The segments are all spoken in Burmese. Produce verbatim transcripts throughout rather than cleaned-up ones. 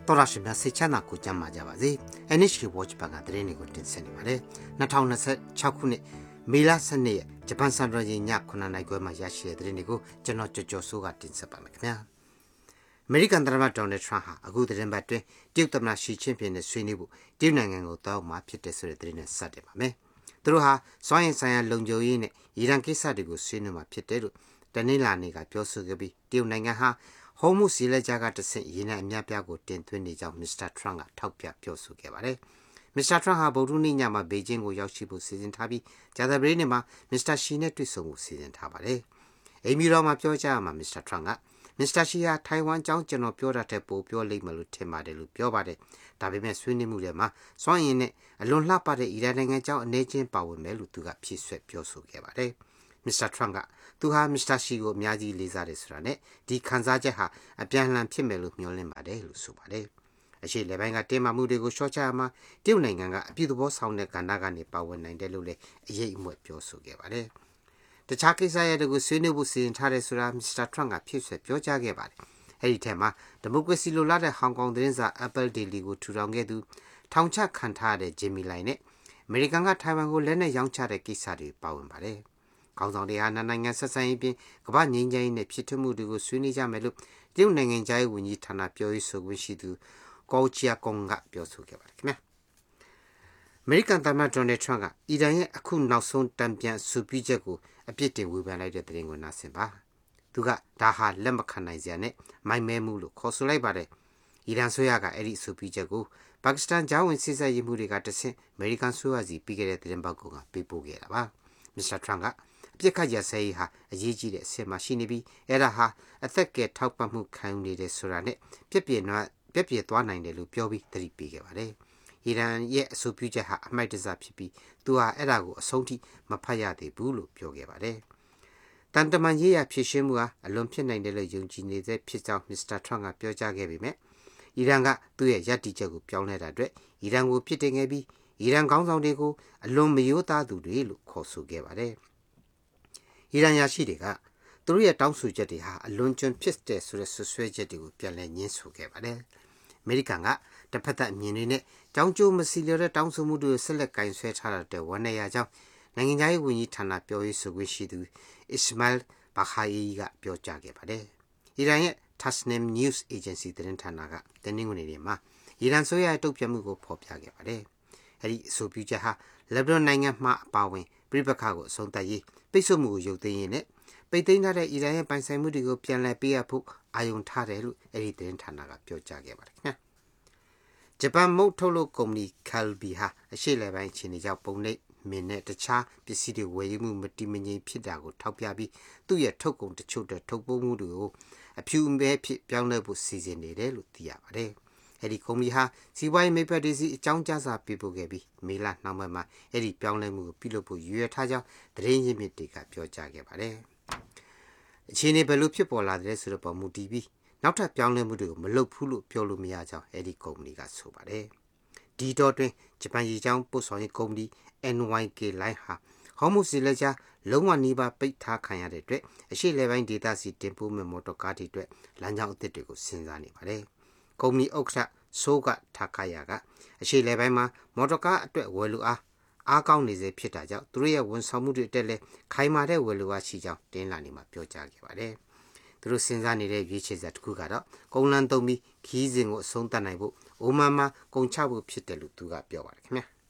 တော်ရရှိမြစိတ်ချမ်းသာကိုကြမ်းပါကြပါစေ เอ็น เอช เค Watch ဘက်ကသတင်းတွေကိုတင်ဆက်နေပါတယ်twenty twenty-sixခုနှစ်မေလtwelveရက်ဂျပန်စံတော်ချိန်ညnineနာရီခွဲမှာရရှိတဲ့သတင်းတွေကိုကျွန်တော်ကြော်ကြော်ဆိုးကတင်ဆက်ပါမယ်ခင်ဗျာအမေရိကန်သမ္မတဒေါ်နယ်ထရန့်ဟာအခုသတင်းပတ်တွင်တရုတ်သမ္မတရှီကျင်းပင်နဲ့ဆွေးနွေးဖို့တရုတ်နိုင်ငံကိုတောင်းမှဖြစ်တဲ့ဆိုတဲ့သတင်းနဲ့စတင်ပါမယ်သူတို့ဟာစွမ်းရည်ဆိုင်ရာလုံခြုံရေးနဲ့အီရန်ကိစ္စတွေကိုဆွေးနွေးမှာဖြစ်တယ်လို့တနင်္လာနေ့ကပြောဆိုခဲ့ပြီးတရုတ်နိုင်ငံဟာဟောမှုစီလက်ကြကတဆင့်ရင်းနဲ့အများပြားကိုတင်သွင်းနေကြောင်းမစ္စတာထရန့်ကထောက်ပြပြောဆိုခဲ့ပါတယ်မစ္စတာထရန့်ဟာဗုဒ္ဓနေ့ညမှာဘေကျင်းကိုရောက်ရှိဖို့စီစဉ်ထားပြီးဂျာသပတေးနေ့မှာမစ္စတာရှီနဲ့တွေ့ဆုံဖို့စီစဉ်ထားပါတယ်အိမ်မီတော်မှာပြောကြရမှာမစ္စတာထရန့်ကမစ္စတာရှီဟာထိုင်ဝမ်ကျောင်းကျွန်တော်ပြောတာတဲ့ပိုပြောလိမ့်မယ်လို့ထင်ပါတယ်လို့ပြောပါတယ်ဒါပေမဲ့ဆွေးနွေးမှုတွေမှာစွမ်းရည်နဲ့အလွန်လှပတဲ့အီရန်နိုင်ငံကျောင်းအနေချင်းပါဝင်မယ်လို့သူကဖြည့်ဆွက်ပြောဆိုခဲ့ပါတယ်မစ္စတာထရန့်ကသူဟာမစ္စတာရှီကိုအများကြီးလေးစားတယ်ဆိုတာနဲ့ဒီခံစားချက်ဟာအပြန်အလှန်ဖြစ်မယ်လို့မျှော်လင့်ပါတယ်လို့ဆိုပါတယ်အရှိလေပိုင်းကတင်းမာမှုတွေကိုရှော့ချရမှာတရုတ်နိုင်ငံကအပြုသဘောဆောင်တဲ့ကဏ္ဍကနေပါဝင်နိုင်တယ်လို့လည်းအရေးအမွက်ပြောဆိုခဲ့ပါတယ်တခြားကိစ္စရပ်တွေကိုဆွေးနွေးဖို့စီစဉ်ထားတယ်ဆိုတာမစ္စတာထရန့်ကဖြည့်ဆွက်ပြောကြားခဲ့ပါတယ်အဲ့ဒီထဲမှာဒီမိုကရေစီလိုလားတဲ့ဟောင်ကောင်သတင်းစာ Apple Daily ကိုထူထောင်ခဲ့သူထောင်ချခံထားတဲ့ဂျင်မီလိုင်နဲ့အမေရိကန်ကထိုင်ဝမ်ကိုလက်နက်ရောင်းချတဲ့ကိစ္စတွေပါဝင်ပါတယ်ခေါင်းဆောင်တွေဟာနိုင်ငံဆက်ဆံရေးပြင်ကမ္ဘာငြိမ်းချမ်းရေးနဲ့ဖြစ်ထွန်းမှုတွေကိုဆွေးနွေးကြမယ်လို့တရုတ်နိုင်ငံသားရေးဝန်ကြီးဌာနပြောရေးဆိုခွင့်ရှိသူကောချီယာကွန်ကပြောဆိုခဲ့ပါတယ်ခင်ဗျာအမေရိကန်သမ္မတဒေါ်နယ်ထရန့်ကအီရန်ရဲ့အခုနောက်ဆုံးတံပြန်ဆူပြချက်ကိုအပြစ်တင်ဝေဖန်လိုက်တဲ့သတင်းကိုနားဆင်ပါသူကဒါဟာလက်မခံနိုင်စရာနဲ့မိုက်မဲမှုလို့ခေါ်ဆိုလိုက်ပါတယ်အီရန်ဆိုရကအဲ့ဒီဆူပြချက်ကိုပါကစ္စတန်ဂျာဝင်စစ်ဆက်ရေးမှုတွေကတဆင့်အမေရိကန်ဆိုရစီပြီးခဲ့တဲ့သတင်းပတ်ကပေးပို့ခဲ့တာပါမစ္စတာထရန့်ကပြစ်ခတ်ရဆဲဟာအရေးကြီးတဲ့အဆင့်မှာရှိနေပြီးအဲ့ဒါဟာအသက်ကယ်ထောက်ပံ့မှုခံယူနေတဲ့ဆိုတာနဲ့ပြည့်ပြည့်နွားပြည့်ပြည့်သွားနိုင်တယ်လို့ပြောပြီးသတိပေးခဲ့ပါတယ်။အီရန်ရဲ့အဆိုပြုချက်ဟာအမိုက်တစားဖြစ်ပြီးသူဟာအဲ့ဒါကိုအဆုံးထိမဖတ်ရသေးဘူးလို့ပြောခဲ့ပါတယ်။တန်တမန်ရေးရဖြစ်ရှင်းမှုဟာအလွန်ဖြစ်နိုင်တယ်လို့ယုံကြည်နေတဲ့ဖြစ်ကြောင်းမစ္စတာထရန့်ကပြောကြားခဲ့ပေမဲ့အီရန်ကသူ့ရဲ့ယက်တီချက်ကိုပြောင်းလဲတာအတွက်အီရန်ကိုပြစ်တင်ခဲ့ပြီးအီရန်ခေါင်းဆောင်တွေကိုအလွန်မယိုးသားသူတွေလို့ခေါ်ဆိုခဲ့ပါတယ်။အီရန်ရရှိတွေကသူတို့ရဲ့တောင်းဆိုချက်တွေဟာအလွန်ကျွံဖြစ်တဲ့ဆိုတဲ့ဆွဆွဲချက်တွေကိုပြန်လည်ညှင်းဆိုခဲ့ပါတယ်။အမေရိကန်ကတစ်ဖက်သက်အမြင်တွေနဲ့ကြောင်းကျိုးမစီလျော်တဲ့တောင်းဆိုမှုတွေကိုဆက်လက်ကင်ဆယ်ထားတဲ့ဝန်နေရကြောင်းနိုင်ငံသားရေးဝန်ကြီးဌာနပြောရေးဆိုခွင့်ရှိသူအစ္စမိုင်လ်ဘာခါယီကပြောကြားခဲ့ပါတယ်။အီရန်ရဲ့ Tasnim News Agency သတင်းဌာနကတနင်္ဂနွေနေ့မှာအီရန်ဆိုရရဲ့တုံ့ပြန်မှုကိုဖော်ပြခဲ့ပါတယ်။အဲဒီအဆိုပြုချက်ဟာလက်ဘနွန်နိုင်ငံမှာအပါဝင်ပြိပခါကိုအဆုံးသတ်ရေးပိတ်ဆို့မှုကိုရုပ်သိမ်းရေးနဲ့ပိတ်သိမ်းထားတဲ့အီရန်ရဲ့ပိုင်ဆိုင်မှုတွေကိုပြန်လည်ပေးအပ်ဖို့အာရုံထားတယ်လို့အဲဒီသတင်းဌာနကပြောကြားခဲ့ပါတယ်ခင်ဗျာဂျပန်မုတ်ထုတ်လုပ်ကုမ္ပဏီ Calbee ဟာအရှေ့လယ်ပိုင်းခြေနေကြောက်ပုံနှိပ်မင်းနဲ့တခြားပစ္စည်းတွေဝယ်ယူမှုမတိမငြိမ်ဖြစ်တာကိုထောက်ပြပြီးသူ့ရဲ့ထုတ်ကုန်တချို့တဲ့ထုတ်ပိုးမှုတွေကိုအဖြူအမဲဖြစ်ပြောင်းလဲဖို့စီစဉ်နေတယ်လို့သိရပါတယ်အဲ့ဒီကုမ္ပဏီဟာစီးပွားရေးမိဖက်တွေစီအကြောင်းကြားစာပေးပို့ခဲ့ပြီးမေလနှောင်းပိုင်းမှာအဲ့ဒီပြောင်းလဲမှုကိုပြုလုပ်ဖို့ရည်ရွယ်ထားကြောင်းသတင်းရင်းမြစ်တွေကပြောကြားခဲ့ပါတယ်။အခြေအနေဘယ်လိုဖြစ်ပေါ်လာတယ်ဆိုတော့ပေါ်မူတည်ပြီးနောက်ထပ်ပြောင်းလဲမှုတွေကိုမလုပ်ဘူးလို့ပြောလို့မရကြောင်းအဲ့ဒီကုမ္ပဏီကဆိုပါတယ်။ဒီတော့တွင်ဂျပန်ရေကြောင်းပို့ဆောင်ရေးကုမ္ပဏီ အန် ဝိုင် ကေ Line ဟာဟော်မုစီလက်ချာလုံးဝနီးပါးပိတ်ထားခံရတဲ့အတွက်အရှေ့လယ်ပိုင်းဒေသစီတင်ပို့မဲ့မော်တော်ကားတွေအတွက်လမ်းကြောင်းအသစ်တွေကိုစဉ်းစားနေပါတယ်။ကုမ္ပဏီဥက္ကဋ္ဌဆိုးကထာခယာကအရှေ့လယ်ပိုင်းမှာမော်တော်ကားအတွက်ဝယ်လူအားအားကောင်းနေစေဖြစ်တာကြောင့်သူတို့ရဲ့ဝန်ဆောင်မှုတွေတက်လဲခိုင်မာတဲ့ဝယ်လူအားရှိကြောင်းတင်းလာနေမှာပြောကြားခဲ့ပါတယ်။သူတို့စဉ်းစားနေတဲ့ရွေးချယ်ချက်တစ်ခုကတော့ကုန်းလန်းသုံးပြီးခီးစဉ်ကိုအဆုံးသတ်နိုင်ဖို့အိုမန်မှာကုန်ချဖို့ဖြစ်တယ်လို့သူကပြောပါတယ်ခင်ဗျာ။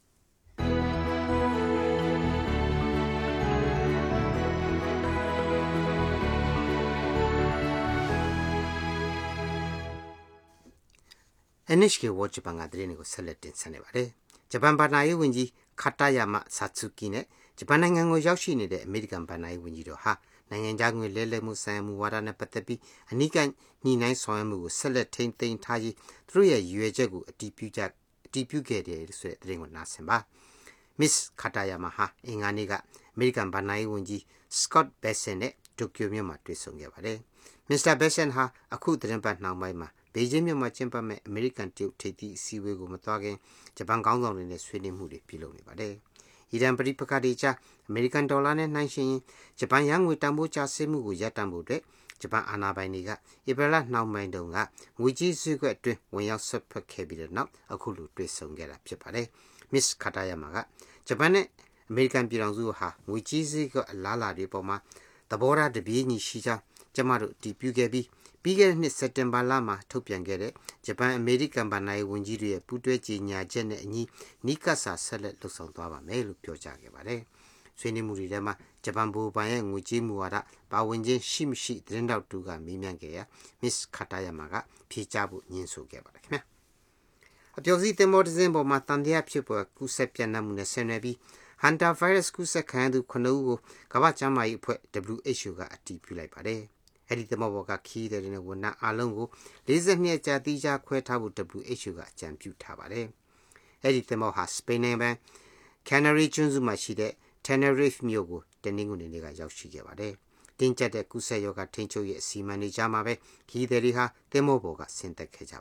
เอ็น เอช เค Watch ဘက်ကသတင်းတွေကိုဆက်လက်တင်ဆက်နေပါတယ်။ဂျပန်ဗဏ္ဍာရေးဝန်ကြီးခါတာယာမဆာtsukkiနဲ့ဂျပန်နိုင်ငံကိုရောက်ရှိနေတဲ့အမေရိကန်ဗဏ္ဍာရေးဝန်ကြီးတို့ဟာနိုင်ငံခြားငွေလဲလှယ်မှုဆိုင်ရာမူဝါဒနဲ့ပတ်သက်ပြီးအနိကညှိနှိုင်းဆောင်ရွက်မှုကိုဆက်လက်ထိန်းသိမ်းထားရေးသူတို့ရဲ့ရည်ရွယ်ချက်ကိုအတည်ပြုချက်အတည်ပြုခဲ့တယ်ဆိုတဲ့သတင်းကိုနားဆင်ပါ။ Miss ခါတာယာမဟာအင်္ဂါနေ့ကအမေရိကန်ဗဏ္ဍာရေးဝန်ကြီး Scott Bessent နဲ့တိုကျိုမြို့မှာတွေ့ဆုံခဲ့ပါတယ်။ Mister Bessent ဟာအခုသတင်းပတ်နှောင်းပိုင်းမှာဘေကျင်းမြို့မှာကျင်းပမဲ့အမေရိကန်တရုတ်ထိပ်သီးအစည်းအဝေးကိုမသွားခင်ဂျပန်ခေါင်းဆောင်တွေနဲ့ဆွေးနွေးမှုတွေပြုလုပ်နေပါတယ်။အီရန်ပဋိပက္ခတွေကြားအမေရိကန်ဒေါ်လာနဲ့နှိုင်းယှဉ်ရင်ဂျပန်ယန်းငွေတန်ဖိုးကျဆင်းမှုကိုရပ်တန့်ဖို့အတွက်ဂျပန်အာဏာပိုင်တွေကဧပြီလနှောင်းပိုင်းတုန်းကငွေကြီးစည်းကွက်အတွင်းဝင်ရောက်ဆွတ်ဖက်ခဲ့ပြီးတဲ့နောက်အခုလိုတွေ့ဆုံခဲ့တာဖြစ်ပါတယ်။ Miss Katayama ကဂျပန်နဲ့အမေရိကန်ပြည်ထောင်စုဟာငွေကြီးစည်းကွက်အလားအလာတွေပေါ်မှာသဘောထားတပြေးညီရှိကြောင်းကျမတို့တည်ပြုခဲ့ပြီးပြီးခဲ့တဲ့နှစ်စက်တင်ဘာလမှာထုတ်ပြန်ခဲ့တဲ့ဂျပန်အမေရိကန်ဗဏ္ဍာရေးဝန်ကြီးတွေရဲ့ပူးတွဲကြေညာချက်နဲ့အညီနီးကပ်စာဆက်လက်လှုပ်ဆောင်သွားပါမယ်လို့ပြောကြားခဲ့ပါတယ်။ဆွေးနွေးမှုတွေထဲမှာဂျပန်ဗဟိုဘဏ်ရဲ့ငွေကြေးမူဝါဒပါဝင်ခြင်းရှိမရှိသတင်းတောက်တူကမေးမြန်းခဲ့ရာ Miss Katayama ကဖြေကြားဖို့ညှင်းဆိုခဲ့ပါတယ်ခင်ဗျာ။အပျော်စီးတင်မောတစင်းပေါ်မှာတန်တရားဖြစ်ပေါ်ကူးဆက်ပြန့်နှံ့မှုနဲ့ဆင်နွယ်ပြီးဟန်တာဗိုင်းရပ်စ်ကူးစက်ခံရသူခုနှစ်ဦးကိုကမ္ဘာ့ကျန်းမာရေးအဖွဲ့ W H O ကအတည်ပြုလိုက်ပါတယ်။အဲ့ဒီသမဘောကခီးတဲ့တဲ့ဝန်ထမ်းအားလုံးကို၄၂ရက်ကြာတိကျခွဲထားဖို့ W H O ကအကြံပြုထားပါတယ်။အဲ့ဒီသမဘောဟာစပိန်နိုင်ငံ Canary ကျွန်းစုမှာရှိတဲ့ Tenerife မြို့ကိုတနင်္ဂနွေနေ့ကရောက်ရှိခဲ့ပါတယ်။တင်းကျပ်တဲ့ကူးစက်ရောဂါထိန်းချုပ်ရေးအစီအမံတွေကြားမှာပဲခီးတဲ့တွေဟာတင်မောပေါ်ကဆင်းသက်ခဲ့ကြ